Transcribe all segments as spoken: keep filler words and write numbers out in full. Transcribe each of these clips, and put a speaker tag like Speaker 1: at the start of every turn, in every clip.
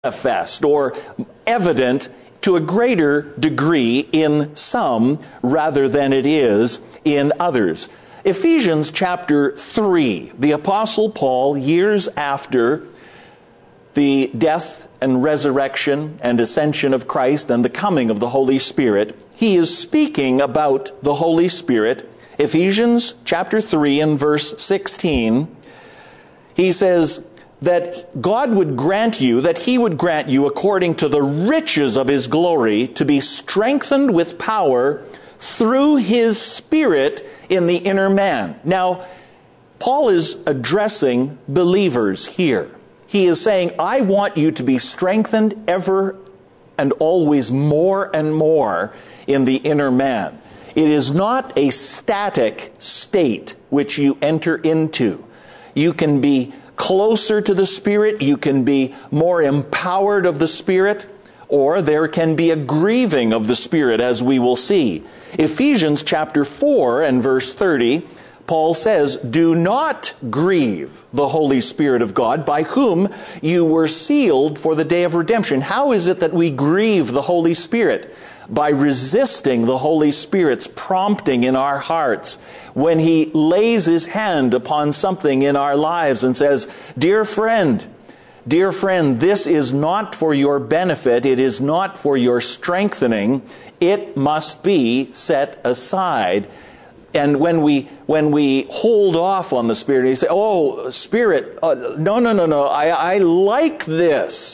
Speaker 1: manifest or evident to a greater degree in some rather than it is in others. Ephesians chapter three, the Apostle Paul, years after the death and resurrection and ascension of Christ and the coming of the Holy Spirit, he is speaking about the Holy Spirit. Ephesians chapter three and verse sixteen, he says that God would grant you, that He would grant you according to the riches of His glory to be strengthened with power through His Spirit in the inner man. Now, Paul is addressing believers here. He is saying, I want you to be strengthened ever and always more and more in the inner man. It is not a static state which you enter into. You can be closer to the Spirit, you can be more empowered of the Spirit, or there can be a grieving of the Spirit, as we will see. Ephesians chapter four and verse thirty, Paul says, do not grieve the Holy Spirit of God, by whom you were sealed for the day of redemption. How is it that we grieve the Holy Spirit? By resisting the Holy Spirit's prompting in our hearts when He lays His hand upon something in our lives and says, Dear friend, dear friend, this is not for your benefit, it is not for your strengthening, it must be set aside. And when we when we hold off on the Spirit, you say, oh, Spirit, uh, no, no, no, no, I, I like this.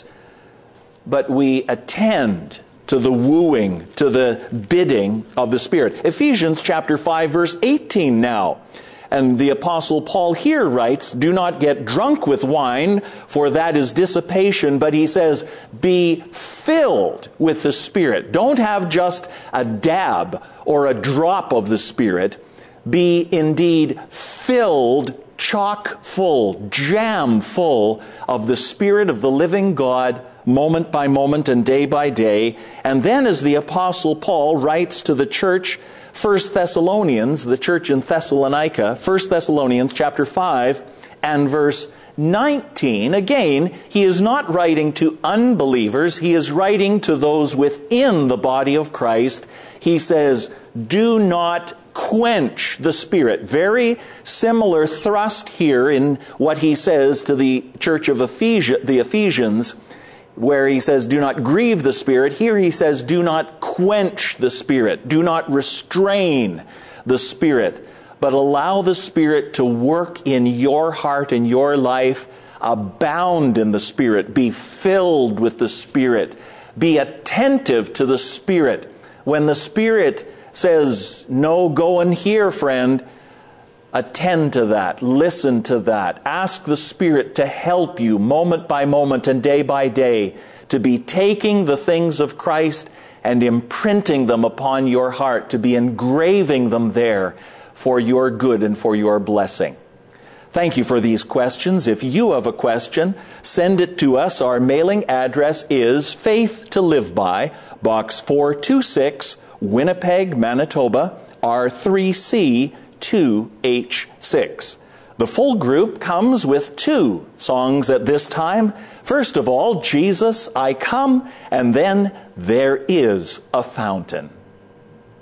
Speaker 1: But we attend to the wooing, to the bidding of the Spirit. Ephesians chapter five, verse eighteen now. And the Apostle Paul here writes, do not get drunk with wine, for that is dissipation. But he says, be filled with the Spirit. Don't have just a dab or a drop of the Spirit. Be indeed filled, chock full, jam full of the Spirit of the living God, moment by moment and day by day. And then as the Apostle Paul writes to the church, First Thessalonians, the church in Thessalonica, First Thessalonians chapter five and verse nineteen, again, he is not writing to unbelievers, he is writing to those within the body of Christ. He says, do not quench the Spirit. Very similar thrust here in what he says to the church of Ephes- the Ephesians, where he says, do not grieve the Spirit. Here he says, do not quench the Spirit. Do not restrain the Spirit, but allow the Spirit to work in your heart and your life. Abound in the Spirit. Be filled with the Spirit. Be attentive to the Spirit. When the Spirit says, no, go in here, friend, attend to that. Listen to that. Ask the Spirit to help you moment by moment and day by day to be taking the things of Christ and imprinting them upon your heart, to be engraving them there for your good and for your blessing. Thank you for these questions. If you have a question, send it to us. Our mailing address is Faith to Live By, Box four two six, Winnipeg, Manitoba, R three C two H six. The full group comes with two songs at this time. First of all, Jesus, I Come, and then There Is a Fountain.